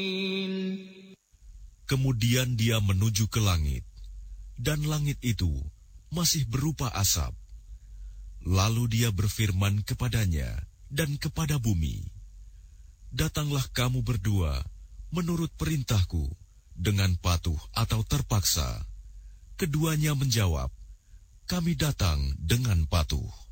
Kemudian dia menuju ke langit, dan langit itu masih berupa asap. Lalu dia berfirman kepadanya dan kepada bumi, "Datanglah kamu berdua menurut perintahku dengan patuh atau terpaksa." Keduanya menjawab, "Kami datang dengan patuh."